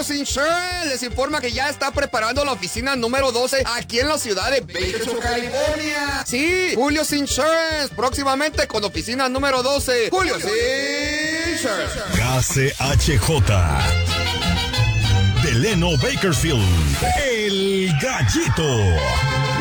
Julio's Insurance les informa que ya está preparando la oficina número 12 aquí en la ciudad de Bakersfield, California. Sí, Julio's Insurance, próximamente con oficina número 12. Julio's Insurance. KCHJ. Delano Bakersfield, el Gallito.